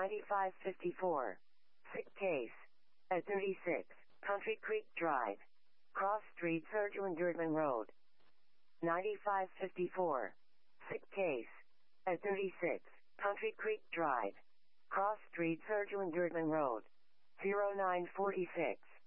9554. Sick case. At 36, Country Creek Drive. Cross Street, Surgeon Durdman Road. 9554. Sick case. At 36, Country Creek Drive. Cross Street, Surgeon Durdman Road. 0946.